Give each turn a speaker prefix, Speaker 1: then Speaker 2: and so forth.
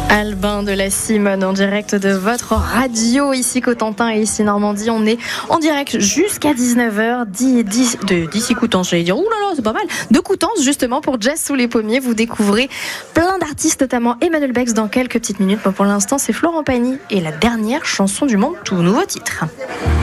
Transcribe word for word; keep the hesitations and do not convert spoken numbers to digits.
Speaker 1: Albin de la Simone en direct de votre radio ici Cotentin et ici Normandie. On est en direct jusqu'à dix-neuf heures d'ici Coutances, j'allais dire. Ouh là là, c'est pas mal. De Coutances justement pour Jazz sous les pommiers. Vous découvrez plein d'artistes, notamment Emmanuel Bex dans quelques petites minutes. Bon, pour l'instant, c'est Florent Pagny et la dernière chanson du monde, tout nouveau titre.